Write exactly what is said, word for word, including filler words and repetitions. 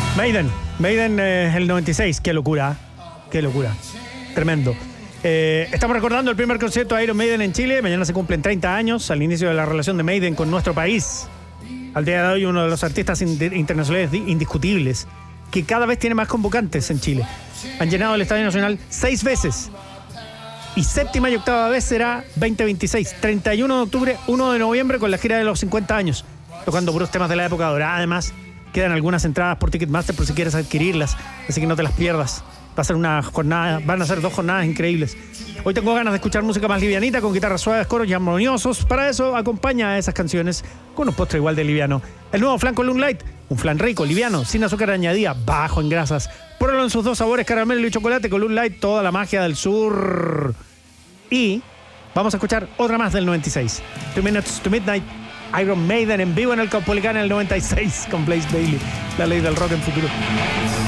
Maiden, Maiden eh, el noventa y seis, qué locura, qué locura, tremendo. Eh, estamos recordando el primer concierto de Iron Maiden en Chile. Mañana se cumplen treinta años al inicio de la relación de Maiden con nuestro país. Al día de hoy uno de los artistas internacionales indiscutibles, que cada vez tiene más convocantes en Chile. Han llenado el Estadio Nacional seis veces. Y séptima y octava vez será veinte veintiséis, treinta y uno de octubre, uno de noviembre, con la gira de los cincuenta años. Tocando puros temas de la época dorada. Además, quedan algunas entradas por Ticketmaster por si quieres adquirirlas. Así que no te las pierdas. Va a ser una jornada, van a ser dos jornadas increíbles. Hoy tengo ganas de escuchar música más livianita, con guitarras suaves, coros y armoniosos. Para eso, acompaña a esas canciones con un postre igual de liviano. El nuevo flan con Moonlight, un flan rico, liviano, sin azúcar añadida, bajo en grasas. Pruébalo en sus dos sabores, caramelo y chocolate, con Moonlight, toda la magia del sur. Y vamos a escuchar otra más del noventa y seis. Two Minutes to Midnight, Iron Maiden en vivo en el Caupolicán en el noventa y seis con Blaze Bayley, la ley del rock en futuro.